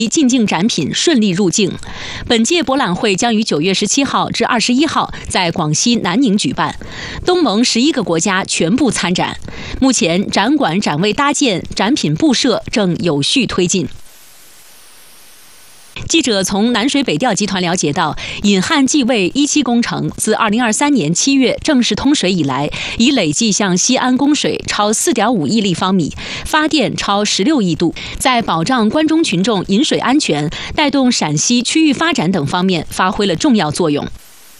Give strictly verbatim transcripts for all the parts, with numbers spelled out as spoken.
进境展品顺利入境。本届博览会将于九月十七号至二十一号在广西南宁举办，东盟十一个国家全部参展。目前展馆展位搭建、展品布设正有序推进。记者从南水北调集团了解到，引汉济渭一期工程自二零二三年七月正式通水以来，已累计向西安供水超四点五亿立方米，发电超十六亿度，在保障关中群众饮水安全、带动陕西区域发展等方面发挥了重要作用。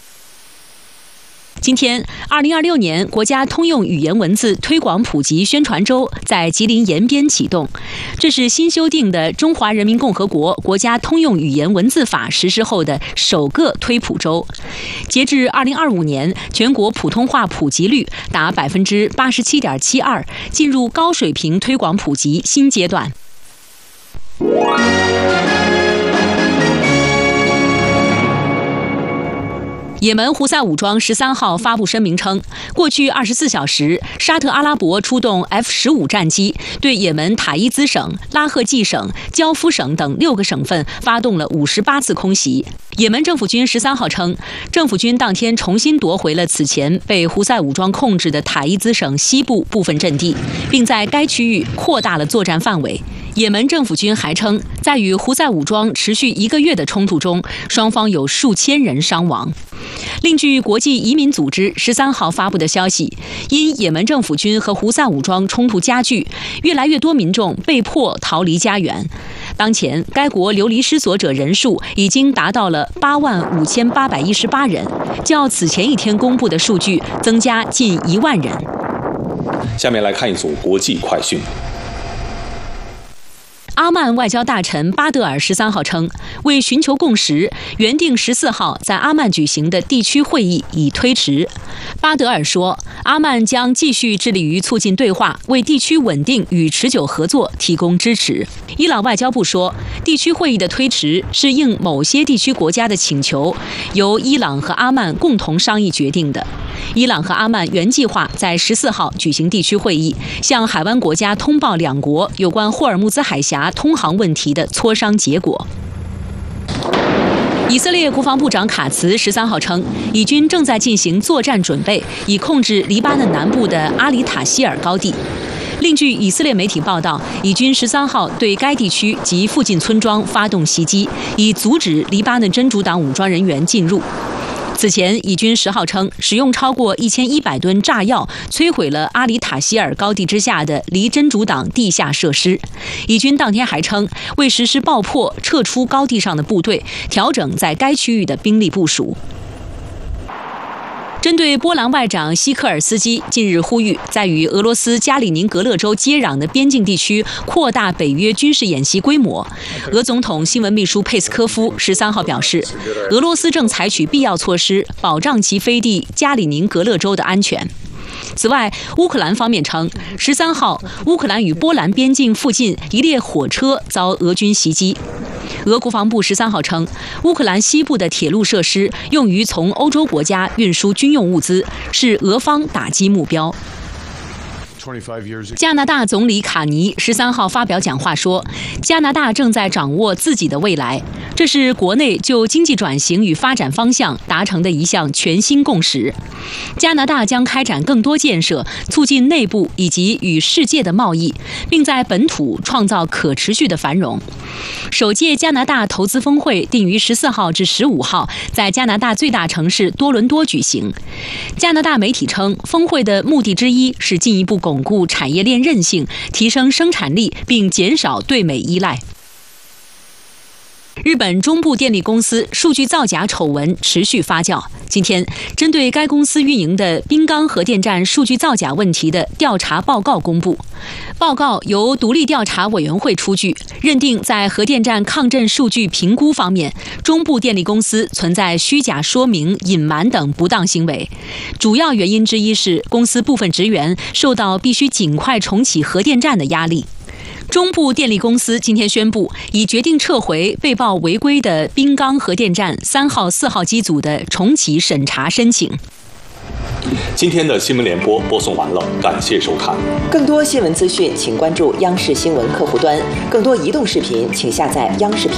今天，二零二六年国家通用语言文字推广普及宣传周在吉林延边启动。这是新修订的《中华人民共和国国家通用语言文字法》实施后的首个推普周。截至二零二五年，全国普通话普及率达百分之八十七点七二，进入高水平推广普及新阶段。也门胡塞武装十三号发布声明称，过去二十四小时，沙特阿拉伯出动 F 十五 战机，对也门塔伊兹省、拉赫济省、焦夫省等六个省份发动了五十八次空袭。也门政府军十三号称，政府军当天重新夺回了此前被胡塞武装控制的塔伊兹省西部部分阵地，并在该区域扩大了作战范围。也门政府军还称，在与胡塞武装持续一个月的冲突中，双方有数千人伤亡。另据国际移民组织十三号发布的消息，因也门政府军和胡塞武装冲突加剧，越来越多民众被迫逃离家园。当前，该国流离失所者人数已经达到了八万五千八百一十八人，较此前一天公布的数据增加近一万人。 下面来看一组国际快讯。 阿曼外交大臣巴德尔十三号称，为寻求共识，原定十四号在阿曼举行的地区会议已推迟。巴德尔说，阿曼将继续致力于促进对话，为地区稳定与持久合作提供支持。伊朗外交部说，地区会议的推迟是应某些地区国家的请求，由伊朗和阿曼共同商议决定的。伊朗和阿曼原计划在十四号举行地区会议，向海湾国家通报两国有关霍尔木兹海峡通航问题的磋商结果。以色列国防部长卡茨十三号称，以军正在进行作战准备，以控制黎巴嫩南部的阿里塔希尔高地。另据以色列媒体报道，以军十三号对该地区及附近村庄发动袭击，以阻止黎巴嫩真主党武装人员进入。此前，以军十号称，使用超过一千一百吨炸药摧毁了阿里塔希尔高地之下的离真主党地下设施。以军当天还称，为实施爆破，撤出高地上的部队，调整在该区域的兵力部署。针对波兰外长希科尔斯基近日呼吁，在与俄罗斯加里宁格勒州接壤的边境地区扩大北约军事演习规模，俄总统新闻秘书佩斯科夫十三号表示，俄罗斯正采取必要措施保障其飞地加里宁格勒州的安全。此外，乌克兰方面称，十三号乌克兰与波兰边境附近一列火车遭俄军袭击。俄国防部十三号称，乌克兰西部的铁路设施用于从欧洲国家运输军用物资，是俄方打击目标。加拿大总理卡尼十三号发表讲话说，加拿大正在掌握自己的未来，这是国内就经济转型与发展方向达成的一项全新共识。加拿大将开展更多建设，促进内部以及与世界的贸易，并在本土创造可持续的繁荣。首届加拿大投资峰会定于十四号至十五号在加拿大最大城市多伦多举行。加拿大媒体称，峰会的目的之一是进一步巩固产业链韧性，提升生产力，并减少对美依赖。日本中部电力公司数据造假丑闻持续发酵。今天，针对该公司运营的滨冈核电站数据造假问题的调查报告公布。报告由独立调查委员会出具，认定在核电站抗震数据评估方面，中部电力公司存在虚假说明、隐瞒等不当行为。主要原因之一是公司部分职员受到必须尽快重启核电站的压力。中部电力公司今天宣布，已决定撤回被曝违规的滨冈核电站三号、四号机组的重启审查申请。 今天的新闻联播播送完了，感谢收看。 更多新闻资讯，请关注央视新闻客户端；更多移动视频，请下载央视频。